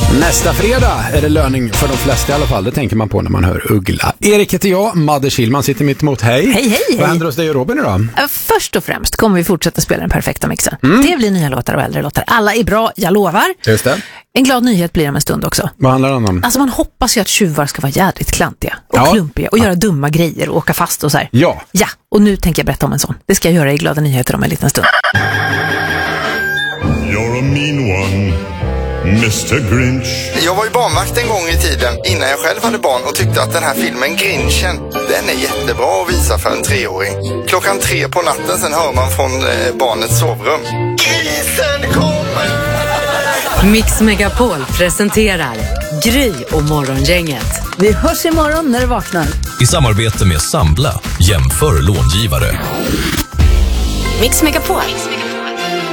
Nästa fredag är det löning för de flesta i alla fall. Det tänker man på när man hör Uggla. Erik heter jag, Madde Kihlman sitter mitt emot. Hej. Hej. Vad händer hos dig och Robin idag? Först och främst kommer vi fortsätta spela den perfekta mixen. Det blir nya låtar och äldre låtar. Alla är bra, jag lovar. Just det. En glad nyhet blir om en stund också. Vad handlar det om? Alltså man hoppas ju att tjuvar ska vara jädrigt klantiga och klumpiga och göra dumma grejer och åka fast och så här. Ja, och nu tänker jag berätta om en sån. Det ska jag göra i glada nyheter om en liten stund. You're a mean one, Mr. Grinch. Jag var ju barnvakt en gång i tiden innan jag själv hade barn och tyckte att den här filmen Grinchen, den är jättebra att visa för en 3-åring. 3:00 på natten, sen hör man från barnets sovrum: Grisen kommer! Mix Megapol presenterar Gry och Morgongänget. Vi hörs imorgon när du vaknar. I samarbete med Sambla, jämför långivare. Mix Megapol.